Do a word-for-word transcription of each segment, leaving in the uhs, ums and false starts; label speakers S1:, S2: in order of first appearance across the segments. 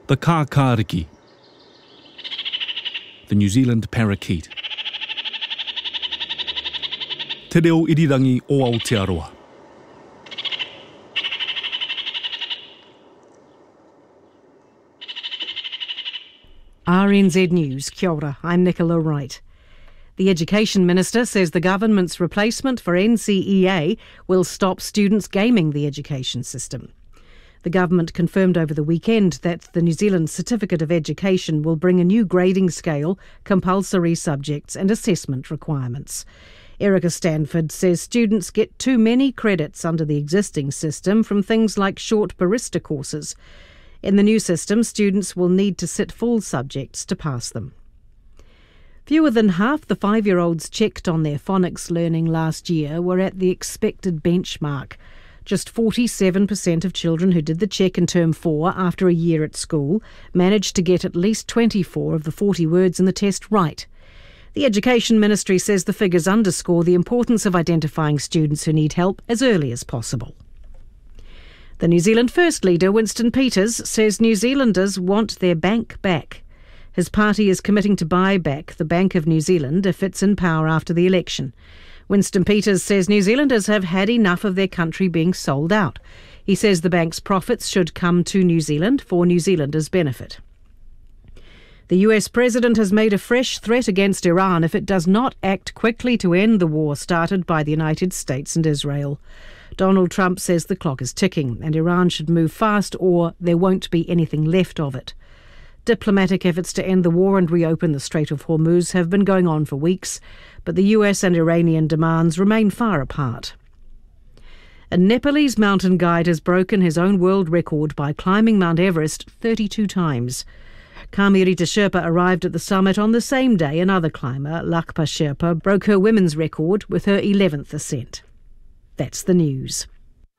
S1: The kākāriki, the New Zealand parakeet. Te reo irirangi o Aotearoa.
S2: R N Z News, kia ora, I'm Nicola Wright. The Education Minister says the government's replacement for N C E A will stop students gaming the education system. The government confirmed over the weekend that the New Zealand Certificate of Education will bring a new grading scale, compulsory subjects and assessment requirements. Erica Stanford says students get too many credits under the existing system from things like short barista courses. In the new system, students will need to sit full subjects to pass them. Fewer than half the five-year-olds checked on their phonics learning last year were at the expected benchmark. Just forty-seven percent of children who did the check in term four after a year at school managed to get at least twenty-four of the forty words in the test right. The Education Ministry says the figures underscore the importance of identifying students who need help as early as possible. The New Zealand First leader, Winston Peters, says New Zealanders want their bank back. His party is committing to buy back the Bank of New Zealand if it's in power after the election. Winston Peters says New Zealanders have had enough of their country being sold out. He says the bank's profits should come to New Zealand for New Zealanders' benefit. The U S president has made a fresh threat against Iran if it does not act quickly to end the war started by the United States and Israel. Donald Trump says the clock is ticking and Iran should move fast or there won't be anything left of it. Diplomatic efforts to end the war and reopen the Strait of Hormuz have been going on for weeks, but the U S and Iranian demands remain far apart. A Nepalese mountain guide has broken his own world record by climbing Mount Everest thirty-two times. Kamirita Sherpa arrived at the summit on the same day another climber, Lakpa Sherpa, broke her women's record with her eleventh ascent. That's the news.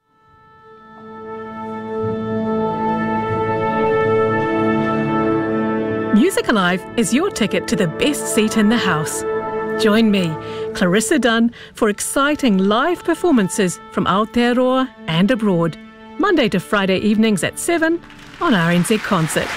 S3: Music Alive is your ticket to the best seat in the house. Join me, Clarissa Dunn, for exciting live performances from Aotearoa and abroad, Monday to Friday evenings at seven on R N Z Concert.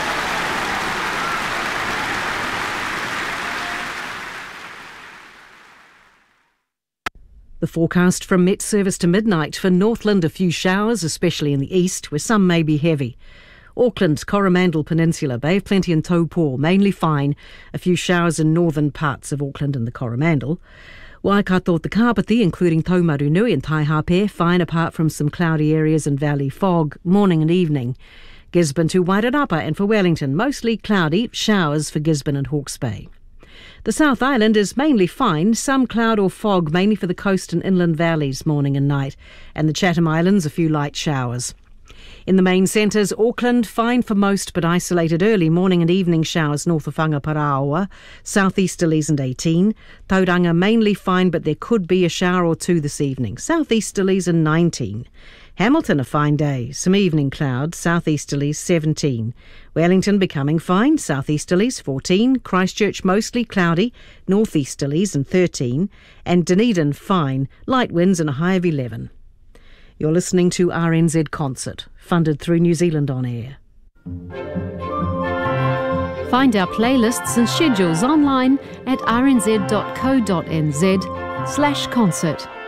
S2: The forecast from Met Service to midnight for Northland, a few showers, especially in the east, where some may be heavy. Auckland, Coromandel Peninsula, Bay of Plenty and Taupo, mainly fine. A few showers in northern parts of Auckland and the Coromandel. Waikato, the Kapiti, including Taumarunui and Taihape, fine apart from some cloudy areas and valley fog, morning and evening. Gisborne to Wairarapa and for Wellington, mostly cloudy, showers for Gisborne and Hawke's Bay. The South Island is mainly fine, some cloud or fog mainly for the coast and inland valleys morning and night, and the Chatham Islands a few light showers. In the main centres, Auckland fine for most but isolated early morning and evening showers north of Whangaparaoa, southeasterlies and eighteen. Tauranga mainly fine but there could be a shower or two this evening, southeasterlies and nineteen. Hamilton a fine day, some evening clouds, southeasterlies seventeen. Wellington becoming fine, southeasterlies fourteen. Christchurch mostly cloudy, northeasterlies and thirteen. And Dunedin fine, light winds and a high of eleven. You're listening to R N Z Concert, funded through New Zealand On Air.
S4: Find our playlists and schedules online at r n z dot co dot n z slash concert.